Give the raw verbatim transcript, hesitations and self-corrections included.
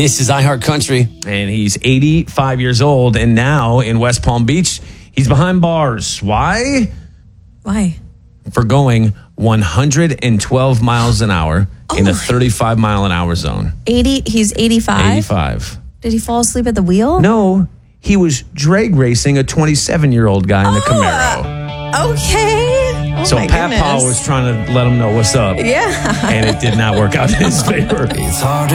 This is iHeart Country. And he's eighty-five years old. And now in West Palm Beach, he's behind bars. Why? Why? For going one hundred twelve miles an hour Oh in a my- thirty-five mile an hour zone. eighty. He's eighty-five. eighty-five. Did he fall asleep at the wheel? No, he was drag racing a twenty-seven-year-old guy in the Camaro. Okay. Oh So my Pat goodness. Paul was trying to let him know what's up. Yeah. And it did not work out in his favor. It's hard